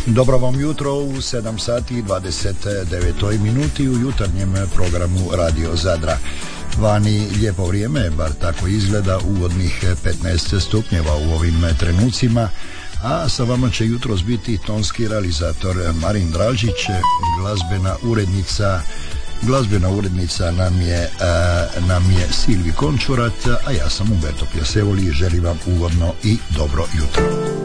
Dobro vam jutro u 7 sati i 29 minuti u jutarnjem programu Radio Zadra. Vani lijepo vrijeme, bar tako izgleda, ugodnih 15 stupnjeva u ovim trenucima, a sa vama će jutros biti tonski realizator Marin Dražić, glazbena urednica nam je Silvi Končurat, a ja sam Umberto Pljasevoli i želim vam ugodno i dobro jutro.